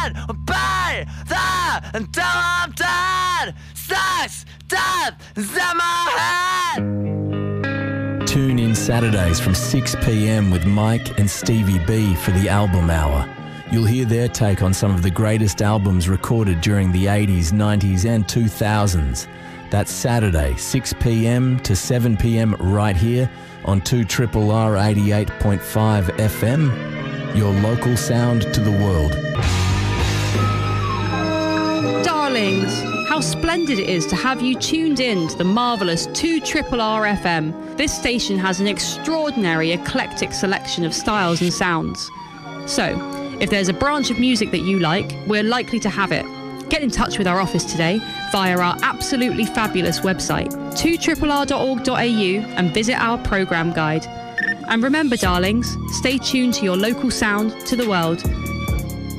man will pay there until I'm dead. Sex, death is in my head. Tune in Saturdays from 6 p.m. with Mike and Stevie B for the Album Hour. You'll hear their take on some of the greatest albums recorded during the 80s, 90s and 2000s. That's Saturday, 6 p.m. to 7 p.m. right here on 2RRR 88.5 FM. Your local sound to the world. Darlings, how splendid it is to have you tuned in to the marvellous 2RRR FM. This station has an extraordinary eclectic selection of styles and sounds. So, if there's a branch of music that you like, we're likely to have it. Get in touch with our office today via our absolutely fabulous website, 2RRR.org.au, and visit our programme guide. And remember, darlings, stay tuned to your local sound to the world.